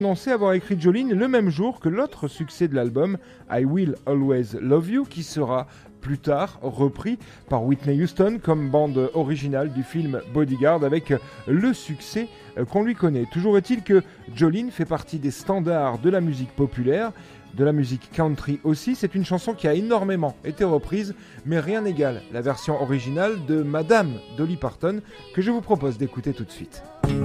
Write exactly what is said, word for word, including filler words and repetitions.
annoncé avoir écrit Jolene le même jour que l'autre succès de l'album, I Will Always Love You, qui sera plus tard repris par Whitney Houston comme bande originale du film Bodyguard, avec le succès qu'on lui connaît. Toujours est-il que Jolene fait partie des standards de la musique populaire, de la musique country aussi. C'est une chanson qui a énormément été reprise, mais rien n'égale la version originale de Madame Dolly Parton, que je vous propose d'écouter tout de suite.